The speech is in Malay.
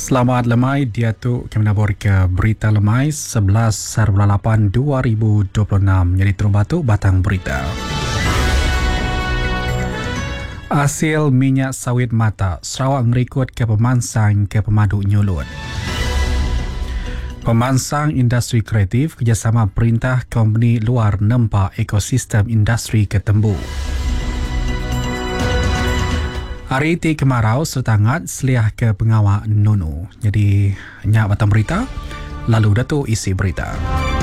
Selamat lemai, dia tu kami nak ke berita lemai 11/8/2026. Jadi terbatu batang berita. Hasil minyak sawit mata, Sarawak ngerikut ke pemansang ke pemadu nyulut. Pemansang industri kreatif kerjasama perintah company luar nempak ekosistem industri ketembu. Hari ini kemarau sertangat seliah ke pengawal Nunu. Jadi, nyak batang berita, lalu Datuk isi berita.